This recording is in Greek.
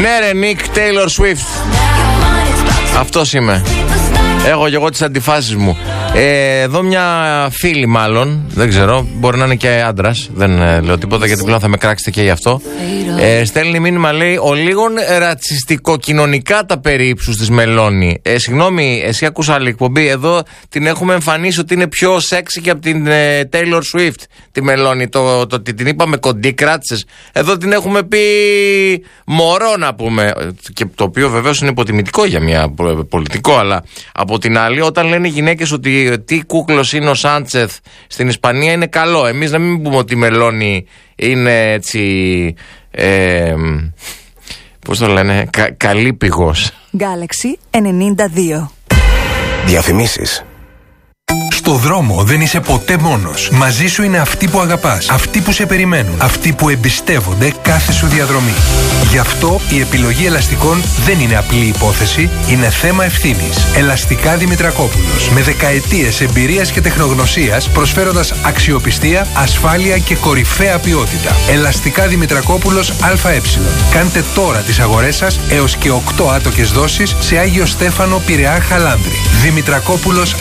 Ναι ρε Νίκ, Taylor Swift. Αυτός είμαι. Έχω και εγώ τις αντιφάσεις μου. Εδώ μια φίλη μάλλον, δεν ξέρω, μπορεί να είναι και άντρας, δεν λέω τίποτα γιατί πλέον θα με κράξετε και γι' αυτό. Στέλνει μήνυμα, λέει, ο λίγων ρατσιστικοκοινωνικά τα περί ύψους της Μελώνη. Συγγνώμη, εσύ ακούσα άλλη εκπομπή, εδώ την έχουμε εμφανίσει ότι είναι πιο σεξι και από την Taylor Swift τη Μελώνη. Το την είπαμε κοντή, κράτησες. Εδώ την έχουμε πει μωρό να πούμε, και το οποίο βεβαίως είναι υποτιμητικό για μια πολιτικό, αλλά από την άλλη όταν λένε οι γυναίκες ότι τι κούκλος είναι ο Σάντσεθ στην Ισπανία είναι καλό. Εμείς να μην πούμε ότι η Μελώνη είναι έτσι πώς το λένε, καλή πηγός. Galaxy 92. Διαφημίσεις. Στο δρόμο δεν είσαι ποτέ μόνος. Μαζί σου είναι αυτοί που αγαπάς, αυτοί που σε περιμένουν, αυτοί που εμπιστεύονται κάθε σου διαδρομή. Γι' αυτό η επιλογή ελαστικών δεν είναι απλή υπόθεση, είναι θέμα ευθύνης. Ελαστικά Δημητρακόπουλος. Με δεκαετίες εμπειρίας και τεχνογνωσίας, προσφέροντας αξιοπιστία, ασφάλεια και κορυφαία ποιότητα. Ελαστικά Δημητρακόπουλος ΑΕ. Κάντε τώρα τις αγορές σας έως και 8 άτοκες δόσεις σε Άγιο Στέφανο, Πειραιά, Χαλάνδρη. Δημητρακόπουλος